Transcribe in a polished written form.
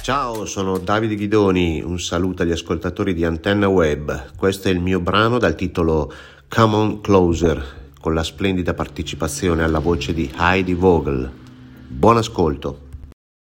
Ciao, sono Davide Ghidoni, un saluto agli ascoltatori di Antenna Web. Questo è il mio brano dal titolo Come On Closer, con la splendida partecipazione alla voce di Heidi Vogel. Buon ascolto.